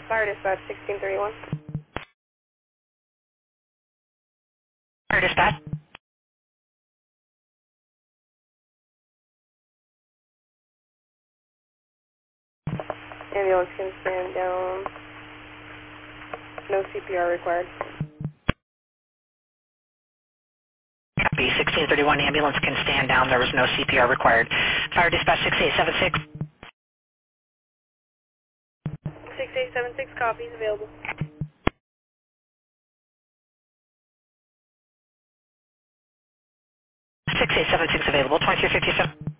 Fire dispatch 1631. Fire dispatch. Ambulance can stand down. No CPR required. Copy. 1631 ambulance can stand down. There was no CPR required. Fire dispatch 6876. 6876 copies available. 6876 available. 2357.